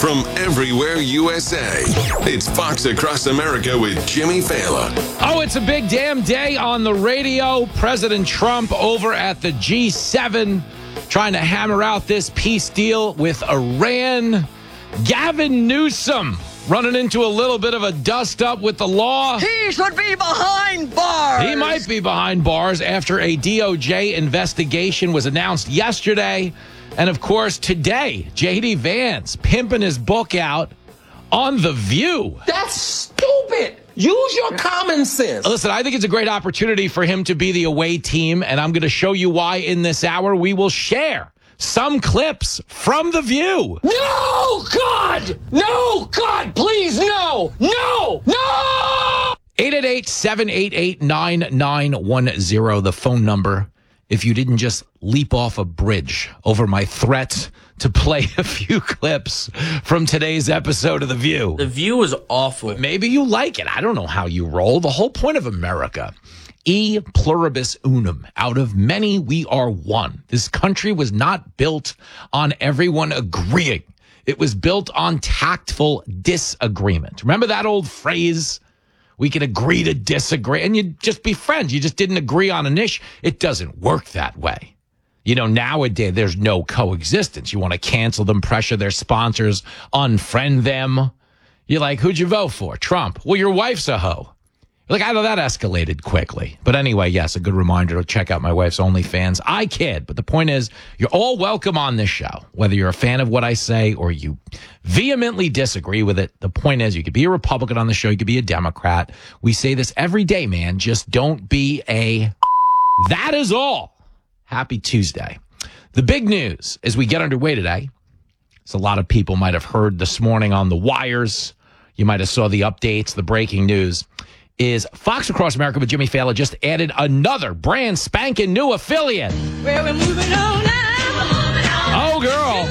from everywhere USA. It's Fox Across America with Jimmy Fallon. Oh, it's a big damn day on the radio. President Trump over at the G7 trying to hammer out this peace deal with Iran. Gavin Newsom running into a little bit of a dust-up with the law. He should be behind bars. He might be behind bars after a DOJ investigation was announced yesterday. And, of course, today, J.D. Vance pimping his book out on The View. That's stupid. Use your common sense. Listen, I think it's a great opportunity for him to be the away team, and I'm going to show you why in this hour. We will share some clips from The View. No, God! No, God, please, no! No! No! 888-788-9910, the phone number. If you didn't just leap off a bridge over my threat to play a few clips from today's episode of The View. The View is awful. Maybe you like it. I don't know how you roll. The whole point of America, e pluribus unum. Out of many, we are one. This country was not built on everyone agreeing. It was built on tactful disagreement. Remember that old phrase? We can agree to disagree, and you'd just be friends. You just didn't agree on an issue. It doesn't work that way. You know, nowadays, there's no coexistence. You want to cancel them, pressure their sponsors, unfriend them. You're like, who'd you vote for? Trump. Well, your wife's a hoe. Like, I know that escalated quickly. But anyway, yes, a good reminder to check out my wife's OnlyFans. I kid, but the point is, you're all welcome on this show. Whether you're a fan of what I say or you vehemently disagree with it, the point is, you could be a Republican on the show, you could be a Democrat. We say this every day, man. Just don't be a... That is all. Happy Tuesday. The big news as we get underway today, as a lot of people might have heard this morning on the wires, you might have saw the updates, the breaking news, is Fox Across America with Jimmy Fallon just added another brand spanking new affiliate. Well, we're moving on now. Oh, girl.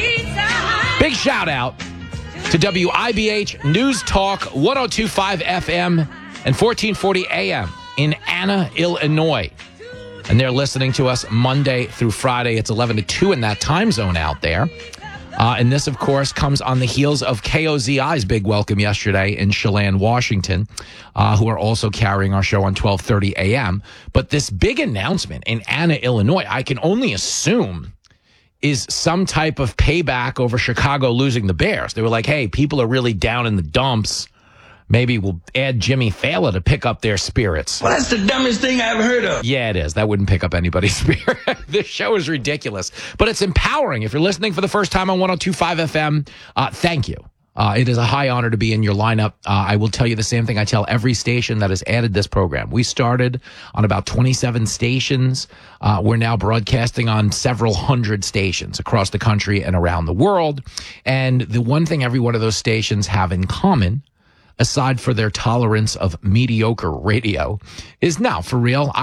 Big shout out to WIBH News Talk 102.5 FM and 1440 AM in Anna, Illinois. And they're listening to us Monday through Friday. It's 11 to 2 in that time zone out there. And this, of course, comes on the heels of KOZI's big welcome yesterday in Chelan, Washington, who are also carrying our show on 1230 a.m. But this big announcement in Anna, Illinois, I can only assume is some type of payback over Chicago losing the Bears. They were like, hey, people are really down in the dumps. Maybe we'll add Jimmy Fallon to pick up their spirits. Well, that's the dumbest thing I've heard of. Yeah, it is. That wouldn't pick up anybody's spirit. This show is ridiculous. But it's empowering. If you're listening for the first time on 102.5 FM, thank you. It is a high honor to be in your lineup. I will tell you the same thing I tell every station that has added this program. We started on about 27 stations. We're now broadcasting on several hundred stations across the country and around the world. And the one thing every one of those stations have in common, aside for their tolerance of mediocre radio, is now, for real,